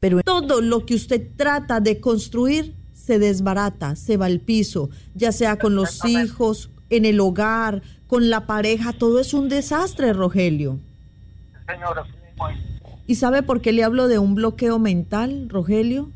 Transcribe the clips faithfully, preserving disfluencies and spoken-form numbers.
pero todo lo que usted trata de construir se desbarata, se va al piso, ya sea con los hijos, en el hogar, con la pareja, todo es un desastre, Rogelio. Señora, ¿y sabe por qué le hablo de un bloqueo mental, Rogelio?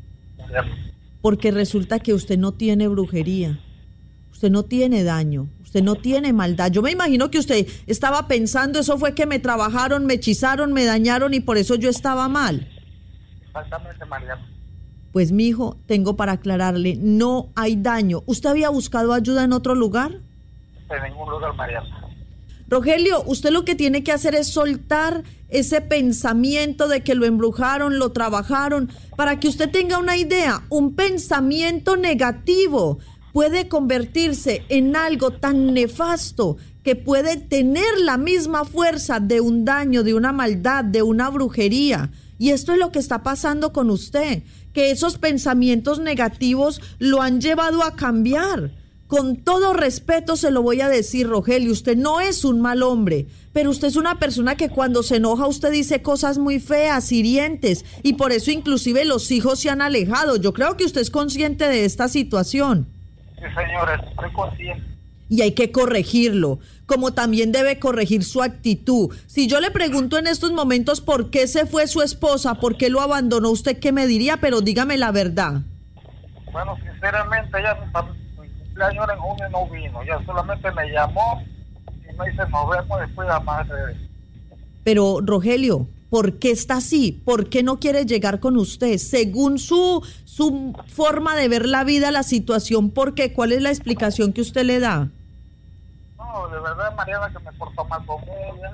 Porque resulta que usted no tiene brujería, usted no tiene daño, usted no tiene maldad. Yo me imagino que usted estaba pensando, eso fue que me trabajaron, me hechizaron, me dañaron y por eso yo estaba mal. Exactamente, Mariana. Pues mijo, tengo para aclararle, no hay daño. ¿Usted había buscado ayuda en otro lugar? En ningún lugar, Mariana. Rogelio, usted lo que tiene que hacer es soltar ese pensamiento de que lo embrujaron, lo trabajaron, para que usted tenga una idea. Un pensamiento negativo puede convertirse en algo tan nefasto que puede tener la misma fuerza de un daño, de una maldad, de una brujería. Y esto es lo que está pasando con usted, que esos pensamientos negativos lo han llevado a cambiar. Con todo respeto se lo voy a decir, Rogelio, usted no es un mal hombre, pero usted es una persona que cuando se enoja usted dice cosas muy feas, hirientes, y por eso inclusive los hijos se han alejado. Yo creo que usted es consciente de esta situación. Sí, señora, estoy consciente. Y hay que corregirlo, como también debe corregir su actitud. Si yo le pregunto en estos momentos por qué se fue su esposa, por qué lo abandonó, ¿usted qué me diría? Pero dígame la verdad. Bueno, sinceramente, ella mi cumpleaños en junio no vino, ya solamente me llamó y me dice nos vemos después de la madre. Pero, Rogelio, ¿por qué está así? ¿Por qué no quiere llegar con usted? Según su, su forma de ver la vida, la situación, ¿por qué? ¿Cuál es la explicación que usted le da? No, de verdad, Mariana, que me portó mal con ella.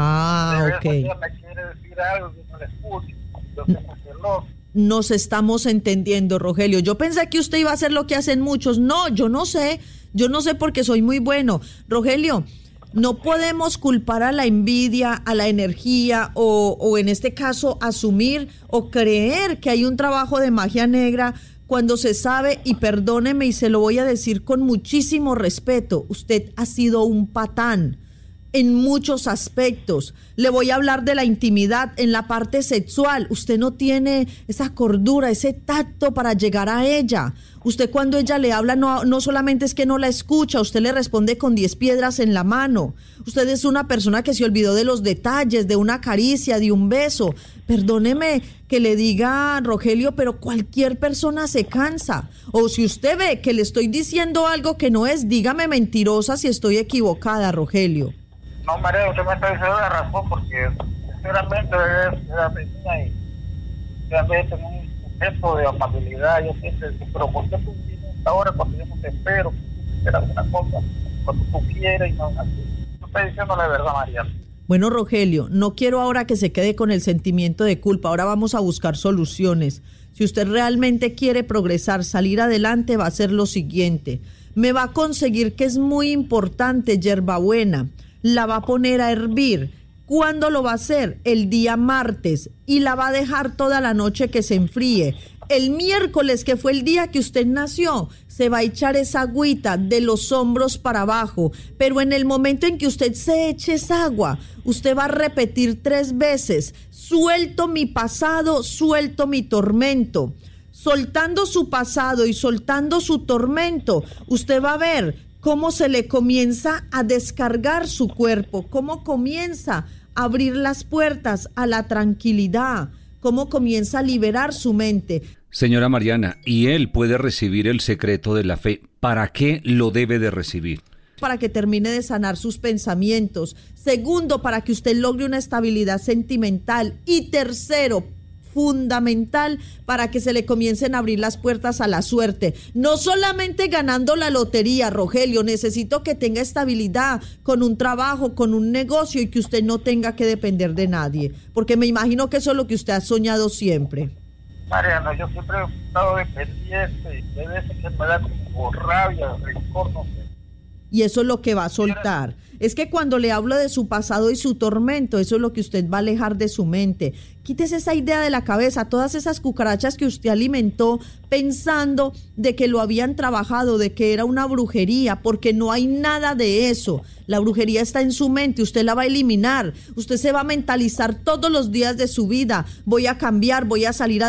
Ah, de ok. Ella me quiere decir algo, yo no le escucho, yo soy muy celoso. Nos estamos entendiendo, Rogelio. Yo pensé que usted iba a hacer lo que hacen muchos. No, yo no sé. Yo no sé porque soy muy bueno. Rogelio, no podemos culpar a la envidia, a la energía o, o en este caso asumir o creer que hay un trabajo de magia negra cuando se sabe, y perdóneme y se lo voy a decir con muchísimo respeto, usted ha sido un patán en muchos aspectos. Le voy a hablar de la intimidad en la parte sexual. Usted no tiene esa cordura, ese tacto para llegar a ella. Usted cuando ella le habla no, no solamente es que no la escucha, usted le responde con diez piedras en la mano. Usted es una persona que se olvidó de los detalles, de una caricia, de un beso. Perdóneme que le diga, Rogelio, pero cualquier persona se cansa. O si usted ve que le estoy diciendo algo que no es, dígame mentirosa si estoy equivocada, Rogelio. No, María, usted me está diciendo la razón porque sinceramente es la vecina y realmente tengo un gesto de amabilidad. Yo siempre digo, pero ¿por qué tú vienes ahora cuando yo no te espero? Era una cosa cuando tú quieres y no así. Tú estás diciendo la verdad, María. Bueno, Rogelio, no quiero ahora que se quede con el sentimiento de culpa. Ahora vamos a buscar soluciones. Si usted realmente quiere progresar, salir adelante, va a hacer lo siguiente. Me va a conseguir, que es muy importante, hierbabuena. La va a poner a hervir. ¿Cuándo lo va a hacer? El día martes. Y la va a dejar toda la noche que se enfríe. El miércoles, que fue el día que usted nació, se va a echar esa agüita de los hombros para abajo. Pero en el momento en que usted se eche esa agua, usted va a repetir tres veces: suelto mi pasado, suelto mi tormento. Soltando su pasado y soltando su tormento, usted va a ver cómo se le comienza a descargar su cuerpo, cómo comienza a abrir las puertas a la tranquilidad, cómo comienza a liberar su mente. Señora Mariana, ¿y él puede recibir el secreto de la fe? ¿Para qué lo debe de recibir? Para que termine de sanar sus pensamientos. Segundo, para que usted logre una estabilidad sentimental. Y tercero, fundamental, para que se le comiencen a abrir las puertas a la suerte. No solamente ganando la lotería, Rogelio, necesito que tenga estabilidad con un trabajo, con un negocio, y que usted no tenga que depender de nadie, porque me imagino que eso es lo que usted ha soñado siempre. Mariana, yo siempre he estado dependiente y hay veces que me da como rabia, rencor, no sé. Y eso es lo que va a soltar. Es que cuando le hablo de su pasado y su tormento, eso es lo que usted va a alejar de su mente. Quítese esa idea de la cabeza, todas esas cucarachas que usted alimentó pensando de que lo habían trabajado, de que era una brujería, porque no hay nada de eso. La brujería está en su mente, usted la va a eliminar. Usted se va a mentalizar todos los días de su vida. Voy a cambiar, voy a salir a